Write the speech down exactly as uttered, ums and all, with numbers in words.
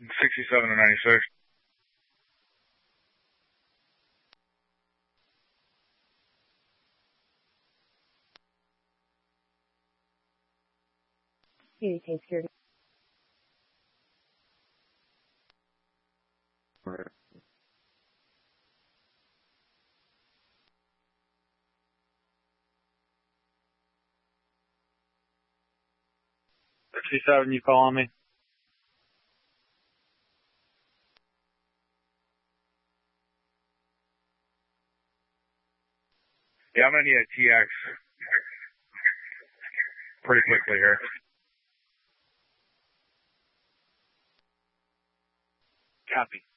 sixty-seven to ninety-six. eighty-K security. sixty-seven, you calling me? Yeah, I'm gonna need a T X pretty quickly here. Copy.